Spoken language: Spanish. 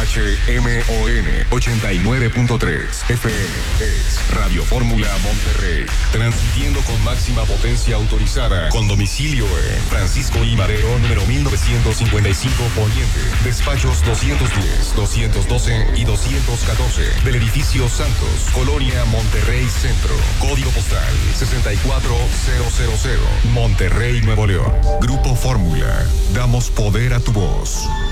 HMON 89.3 FM es Radio Fórmula Monterrey, transmitiendo con máxima potencia autorizada, con domicilio en Francisco I. Madero, número 1955 Poniente, despachos 210, 212 y 214 del edificio Santos, Colonia Monterrey Centro, código postal 64000, Monterrey, Nuevo León. Grupo Fórmula, damos poder a tu voz.